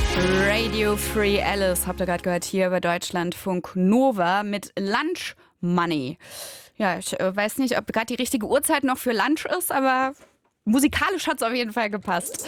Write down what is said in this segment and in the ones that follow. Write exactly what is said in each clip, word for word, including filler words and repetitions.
Radio Free Alice habt ihr gerade gehört hier bei Deutschlandfunk Nova mit Lunch Money. Ja, ich äh, weiß nicht, ob gerade die richtige Uhrzeit noch für Lunch ist, aber musikalisch hat es auf jeden Fall gepasst.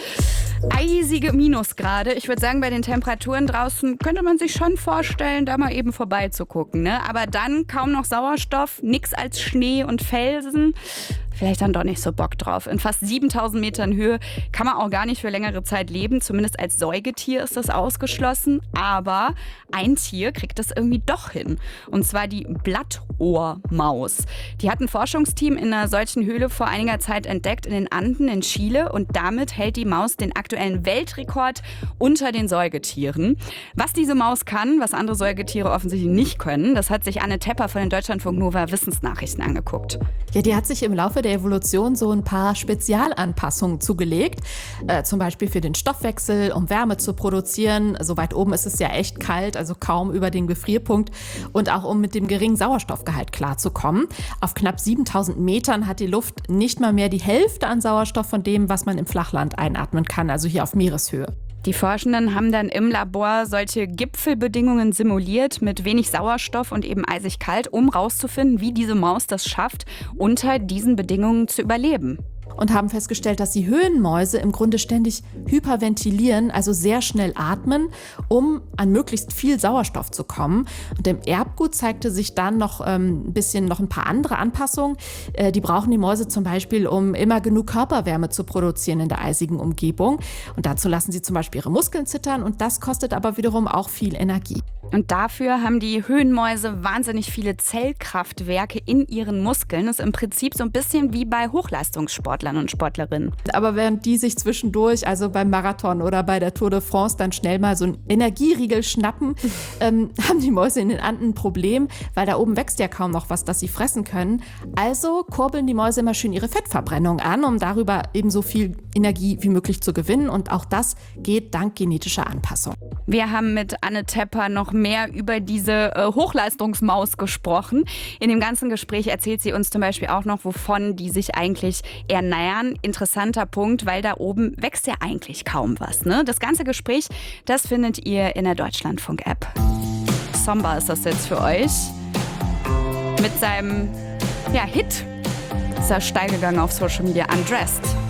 Eisige Minusgrade. Ich würde sagen, bei den Temperaturen draußen könnte man sich schon vorstellen, da mal eben vorbeizugucken. Ne? Aber dann kaum noch Sauerstoff, nix als Schnee und Felsen. Vielleicht dann doch nicht so Bock drauf. In fast siebentausend Metern Höhe kann man auch gar nicht für längere Zeit leben. Zumindest als Säugetier ist das ausgeschlossen. Aber ein Tier kriegt das irgendwie doch hin. Und zwar die Blattohrmaus. Die hat ein Forschungsteam in einer solchen Höhle vor einiger Zeit entdeckt in den Anden in Chile. Und damit hält die Maus den aktuellen Weltrekord unter den Säugetieren. Was diese Maus kann, was andere Säugetiere offensichtlich nicht können, das hat sich Anne Tepper von den Deutschlandfunk Nova Wissensnachrichten angeguckt. Ja, die hat sich im Laufe der Evolution so ein paar Spezialanpassungen zugelegt. Äh, zum Beispiel für den Stoffwechsel, um Wärme zu produzieren. So weit oben ist es ja echt kalt, also kaum über den Gefrierpunkt. Und auch um mit dem geringen Sauerstoffgehalt klarzukommen. Auf knapp siebentausend Metern hat die Luft nicht mal mehr die Hälfte an Sauerstoff von dem, was man im Flachland einatmen kann, also hier auf Meereshöhe. Die Forschenden haben dann im Labor solche Gipfelbedingungen simuliert mit wenig Sauerstoff und eben eisig kalt, um rauszufinden, wie diese Maus das schafft, unter diesen Bedingungen zu überleben. Und haben festgestellt, dass die Höhenmäuse im Grunde ständig hyperventilieren, also sehr schnell atmen, um an möglichst viel Sauerstoff zu kommen. Und im Erbgut zeigte sich dann noch ähm, ein bisschen noch ein paar andere Anpassungen. Äh, die brauchen die Mäuse zum Beispiel, um immer genug Körperwärme zu produzieren in der eisigen Umgebung. Und dazu lassen sie zum Beispiel ihre Muskeln zittern und das kostet aber wiederum auch viel Energie. Und dafür haben die Höhenmäuse wahnsinnig viele Zellkraftwerke in ihren Muskeln. Das ist im Prinzip so ein bisschen wie bei Hochleistungssportlern und Sportlerinnen. Aber während die sich zwischendurch, also beim Marathon oder bei der Tour de France, dann schnell mal so einen Energieriegel schnappen, ähm, haben die Mäuse in den Anden ein Problem, weil da oben wächst ja kaum noch was, das sie fressen können. Also kurbeln die Mäuse immer schön ihre Fettverbrennung an, um darüber eben so viel Energie wie möglich zu gewinnen. Und auch das geht dank genetischer Anpassung. Wir haben mit Anne Tepper noch mehr über diese äh, Hochleistungsmaus gesprochen. In dem ganzen Gespräch erzählt sie uns zum Beispiel auch noch, wovon die sich eigentlich ernähren. Interessanter Punkt, weil da oben wächst ja eigentlich kaum was. Ne? Das ganze Gespräch, das findet ihr in der Deutschlandfunk-App. Somba ist das jetzt für euch. Mit seinem ja, Hit ist er steil gegangen auf Social Media, Undressed.